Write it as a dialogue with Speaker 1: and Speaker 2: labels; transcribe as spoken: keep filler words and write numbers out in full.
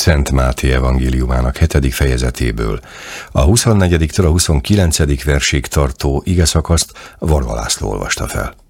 Speaker 1: Szent Máté evangéliumának hetedik fejezetéből. A huszonnegyedik a huszonkilencedik versig tartó igeszakaszt Varga László olvasta fel.